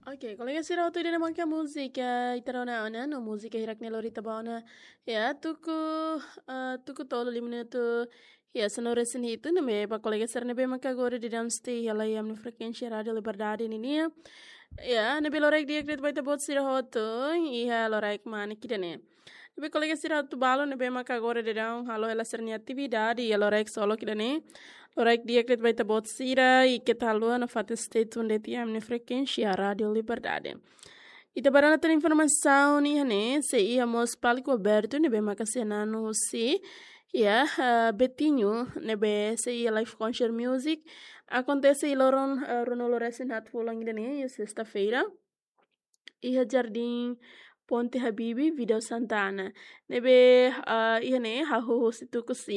Oke, kalau yang sira tu dia namanya música itarona no música hirak nelorita bauna ya tuku tolo 5 minuto ya sonoresin itu no me pa colega ser nebe maka agora de danste ela ia no frequência rádio liberdade ninia ya nebe lorek dia kret baita bot sira hoto e ha lorek mane kidane nebe colega sira tu balo nebe maka agora de down halo ela ser ni atividade e lorek solo kidane lorek dia kret baita bot sira e que talua no fato state onde tiam ne frequência rádio liberdade. E também na informação né se íamos palco aberto né bem macasenano se ya betinho né be se ia live concert music acontece iloron ronoloresen hat fulang né sexta-feira e jardim Ponte Habibi Video Santana nebe ia né ha ho situ